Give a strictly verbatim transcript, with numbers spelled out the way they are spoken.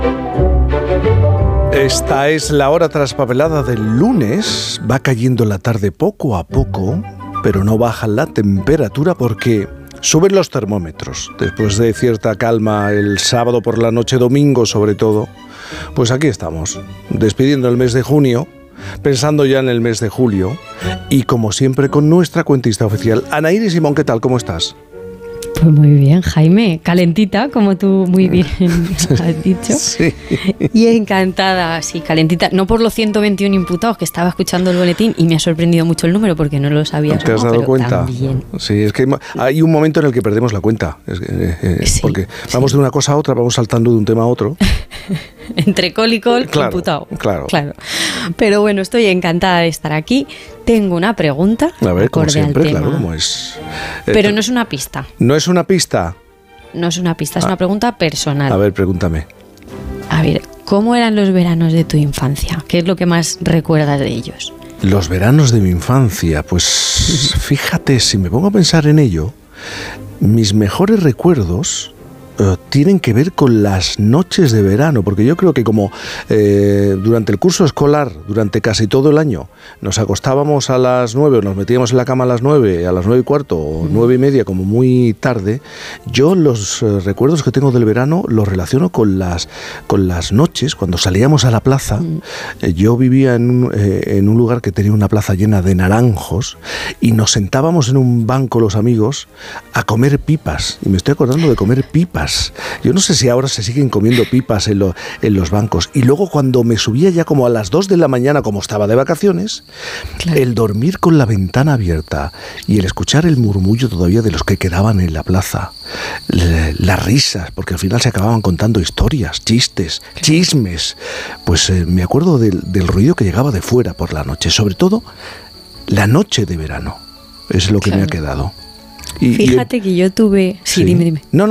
Esta es la hora traspapelada del lunes. Va cayendo la tarde poco a poco, pero no baja la temperatura porque suben los termómetros. Después de cierta calma el sábado por la noche, domingo sobre todo, pues aquí estamos, despidiendo el mes de junio, pensando ya en el mes de julio y como siempre con nuestra cuentista oficial. Anaíri Simón, ¿qué tal? ¿Cómo estás? Pues muy bien, Jaime, calentita, como tú muy bien has dicho. Sí. Y encantada, sí, calentita. No por los ciento veintiuno imputados, que estaba escuchando el boletín y me ha sorprendido mucho el número porque no lo sabía. ¿Te has no, dado pero cuenta? También. Sí, es que hay un momento en el que perdemos la cuenta. Es que, eh, eh, Sí, porque vamos sí. de una cosa a otra, vamos saltando de un tema a otro. Entre col y col, Claro, imputado. claro. claro. Pero bueno, estoy encantada de estar aquí. Tengo una pregunta. A ver, como acorde al siempre, tema. claro, como es. Eh, Pero no es una pista. ¿No es una pista? No es una pista, es Ah. una pregunta personal. A ver, pregúntame. A ver, ¿cómo eran los veranos de tu infancia? ¿Qué es lo que más recuerdas de ellos? Los veranos de mi infancia, pues fíjate, si me pongo a pensar en ello, mis mejores recuerdos eh, tienen que ver con las noches de verano, porque yo creo que como eh, durante el curso escolar, durante casi todo el año, nos acostábamos a las nueve o nos metíamos en la cama a las nueve, a las nueve y cuarto o nueve y media, como muy tarde, yo los eh, recuerdos que tengo del verano los relaciono con las, con las noches, cuando salíamos a la plaza. Mm. Eh, yo vivía en un, eh, en un lugar que tenía una plaza llena de naranjos y nos sentábamos en un banco los amigos a comer pipas, y me estoy acordando de comer pipas. Yo no sé si ahora se siguen comiendo pipas en, lo, en los bancos. Y luego cuando me subía ya como a las dos de la mañana, como estaba de vacaciones, Claro. el dormir con la ventana abierta y el escuchar el murmullo todavía de los que quedaban en la plaza, le- las risas, porque al final se acababan contando historias, chistes, chismes, pues eh, me acuerdo del, del ruido que llegaba de fuera por la noche, sobre todo la noche de verano, es lo que me ha Claro. quedado. Y, y- Fíjate que yo tuve... Sí, sí. dime, dime. No,